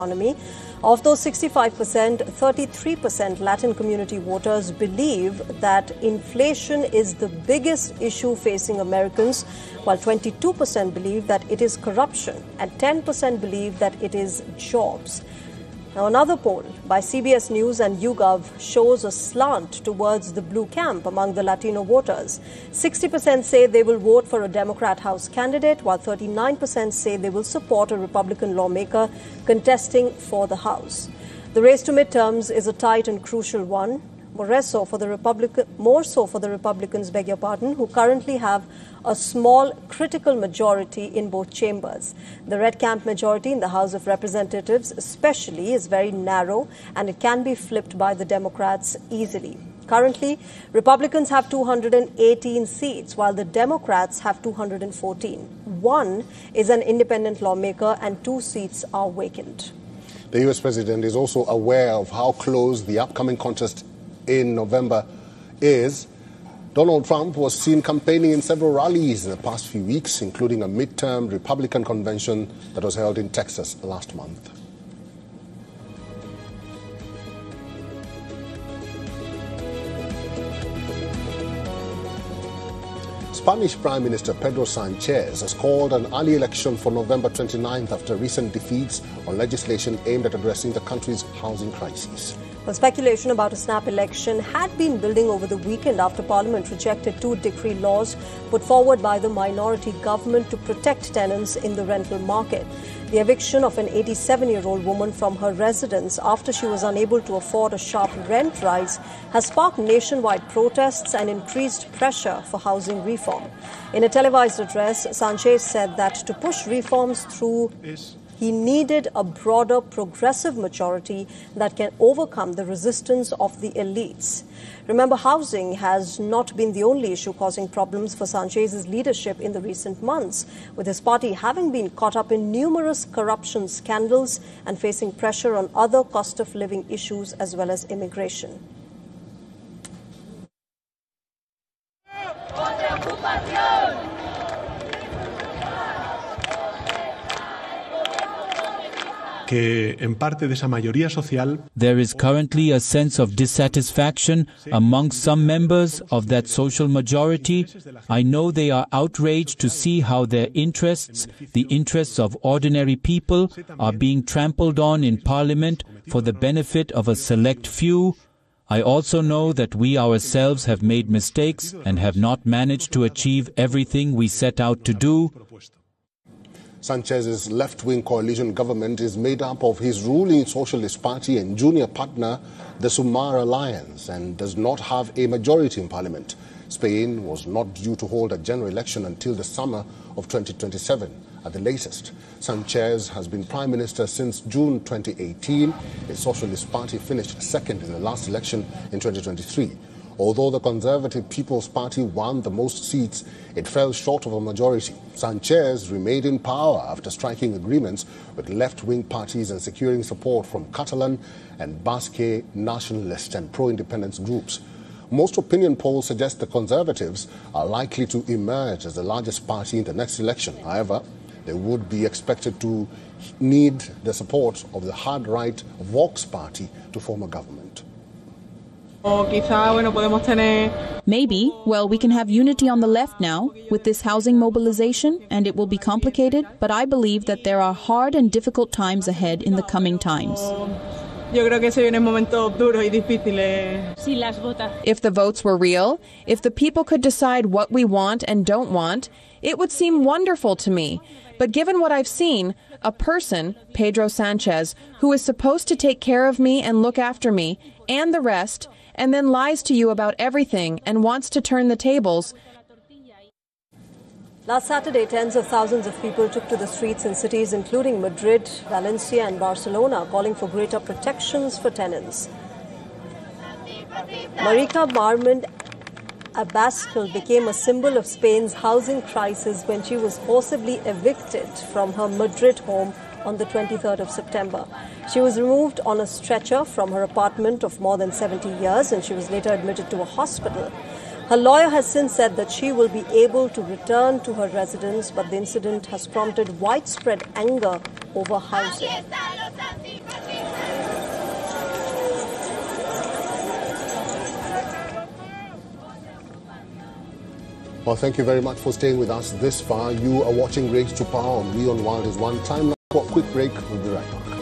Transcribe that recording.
economy. Of those 65%, 33% Latin community voters believe that inflation is the biggest issue facing Americans, while 22% believe that it is corruption and 10% believe that it is jobs. Now, another poll by CBS News and YouGov shows a slant towards the blue camp among the Latino voters. 60% say they will vote for a Democrat House candidate, while 39% say they will support a Republican lawmaker contesting for the House. The race to midterms is a tight and crucial one, more so for the Republicans, who currently have a small critical majority in both chambers. The red camp majority in the House of Representatives especially is very narrow, and it can be flipped by the Democrats easily. Currently, Republicans have 218 seats, while the Democrats have 214. One is an independent lawmaker and 2 seats are vacant. The U.S. president is also aware of how close the upcoming contest in November is. Donald Trump was seen campaigning in several rallies in the past few weeks, including a midterm Republican convention that was held in Texas last month. Spanish Prime Minister Pedro Sanchez has called an early election for November 29th after recent defeats on legislation aimed at addressing the country's housing crisis. Well, speculation about a snap election had been building over the weekend after Parliament rejected 2 decree laws put forward by the minority government to protect tenants in the rental market. The eviction of an 87-year-old woman from her residence after she was unable to afford a sharp rent rise has sparked nationwide protests and increased pressure for housing reform. In a televised address, Sanchez said that to push reforms through, he needed a broader progressive majority that can overcome the resistance of the elites. Remember, housing has not been the only issue causing problems for Sanchez's leadership in the recent months, with his party having been caught up in numerous corruption scandals and facing pressure on other cost of living issues as well as immigration. There is currently a sense of dissatisfaction among some members of that social majority. I know they are outraged to see how their interests, the interests of ordinary people, are being trampled on in Parliament for the benefit of a select few. I also know that we ourselves have made mistakes and have not managed to achieve everything we set out to do. Sanchez's left-wing coalition government is made up of his ruling Socialist Party and junior partner, the Sumar Alliance, and does not have a majority in Parliament. Spain was not due to hold a general election until the summer of 2027 at the latest. Sanchez has been Prime Minister since June 2018. His Socialist Party finished second in the last election in 2023. Although the Conservative People's Party won the most seats, it fell short of a majority. Sanchez remained in power after striking agreements with left-wing parties and securing support from Catalan and Basque nationalist and pro-independence groups. Most opinion polls suggest the Conservatives are likely to emerge as the largest party in the next election. However, they would be expected to need the support of the hard-right Vox Party to form a government. Maybe, we can have unity on the left now with this housing mobilization, and it will be complicated, but I believe that there are hard and difficult times ahead in the coming times. If the votes were real, if the people could decide what we want and don't want, it would seem wonderful to me. But given what I've seen, a person, Pedro Sanchez, who is supposed to take care of me and look after me, and the rest, and then lies to you about everything and wants to turn the tables. Last Saturday, tens of thousands of people took to the streets in cities including Madrid, Valencia and Barcelona, calling for greater protections for tenants. Marica Marmond Abascal became a symbol of Spain's housing crisis when she was forcibly evicted from her Madrid home on the 23rd of September. She was removed on a stretcher from her apartment of more than 70 years and she was later admitted to a hospital. Her lawyer has since said that she will be able to return to her residence, but the incident has prompted widespread anger over housing. Well, thank you very much for staying with us this far. You are watching Race to Power on WION World is One. Time now for a quick break. We'll be right back.